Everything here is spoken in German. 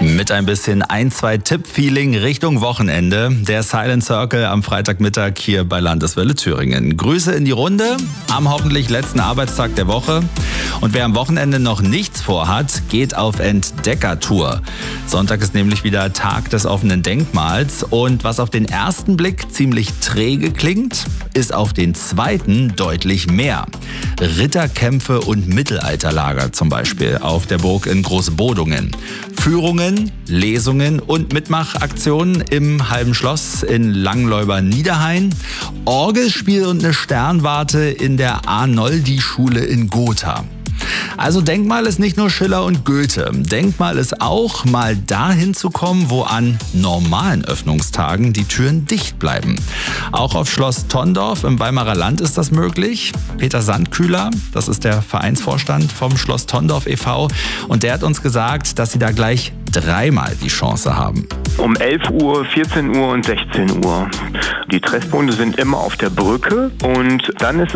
Mit ein bisschen 1-2 Tipp-Feeling Richtung Wochenende. Der Silent Circle am Freitagmittag hier bei Landeswelle Thüringen. Grüße in die Runde am hoffentlich letzten Arbeitstag der Woche. Und wer am Wochenende noch nichts vorhat, geht auf Entdeckertour. Sonntag ist nämlich wieder Tag des offenen Denkmals. Und was auf den ersten Blick ziemlich träge klingt, ist auf den zweiten deutlich mehr. Ritterkämpfe und Mittelalterlager zum Beispiel auf der Burg in Großbodungen. Führungen, Lesungen und Mitmachaktionen im Halben Schloss in Langleuber-Niederhain. Orgelspiel und eine Sternwarte in der Arnoldi-Schule in Gotha. Also Denkmal ist nicht nur Schiller und Goethe. Denkmal ist auch, mal dahin zu kommen, wo an normalen Öffnungstagen die Türen dicht bleiben. Auch auf Schloss Tondorf im Weimarer Land ist das möglich. Peter Sandkühler, das ist der Vereinsvorstand vom Schloss Tondorf e.V. und der hat uns gesagt, dass sie da gleich dreimal die Chance haben. Um 11 Uhr, 14 Uhr und 16 Uhr. Die Treffpunkte sind immer auf der Brücke und dann ist